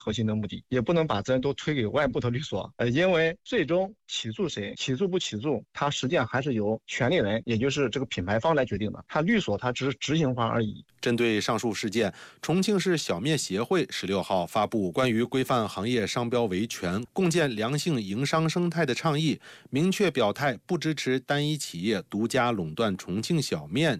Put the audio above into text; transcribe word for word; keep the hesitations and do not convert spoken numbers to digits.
核心的目的，也不能把责任都推给外部的律所。呃，因为最终起诉谁，起诉不起诉，它实际上还是由权利人，也就是这个品牌方来决定的。它律所它只是执行方而已。 针对上述事件，重庆市小面协会十六号发布关于规范行业商标维权、共建良性营商生态的倡议，明确表态不支持单一企业独家垄断重庆小面